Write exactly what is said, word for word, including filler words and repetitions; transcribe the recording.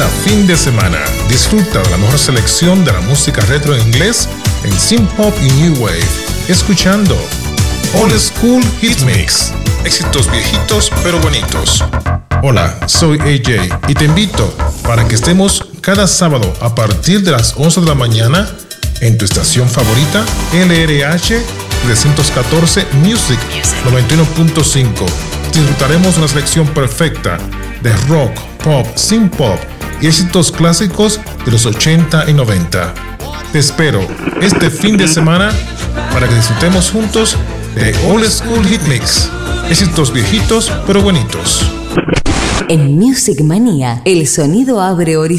fin de semana. Disfruta de la mejor selección de la música retro en inglés en synth pop y new wave, escuchando Old School Hit Mix. Éxitos viejitos pero bonitos. Hola, soy A J y te invito para que estemos cada sábado a partir de las once de la mañana en tu estación favorita, L R H trescientos catorce Music noventa y uno punto cinco. Disfrutaremos una selección perfecta de rock, pop, synth pop y éxitos clásicos de los ochenta y noventa. Te espero este fin de semana para que disfrutemos juntos de Old School Hit Mix. Éxitos viejitos pero bonitos. En Music Manía, el sonido abre horizontes.